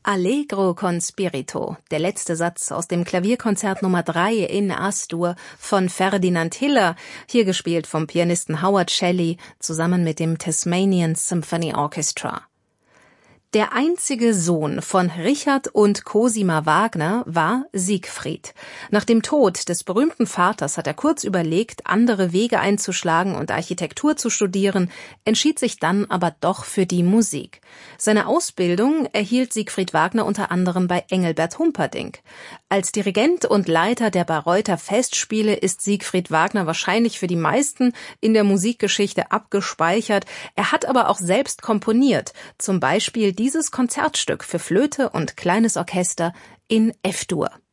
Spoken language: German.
Allegro con spirito, der letzte Satz aus dem Klavierkonzert Nummer 3 in A-Dur von Ferdinand Hiller, hier gespielt vom Pianisten Howard Shelley zusammen mit dem Tasmanian Symphony Orchestra. Der einzige Sohn von Richard und Cosima Wagner war Siegfried. Nach dem Tod des berühmten Vaters hat er kurz überlegt, andere Wege einzuschlagen und Architektur zu studieren, entschied sich dann aber doch für die Musik. Seine Ausbildung erhielt Siegfried Wagner unter anderem bei Engelbert Humperdinck. Als Dirigent und Leiter der Bayreuther Festspiele ist Siegfried Wagner wahrscheinlich für die meisten in der Musikgeschichte abgespeichert. Er hat aber auch selbst komponiert, zum Beispiel dieses Konzertstück für Flöte und kleines Orchester in F-Dur.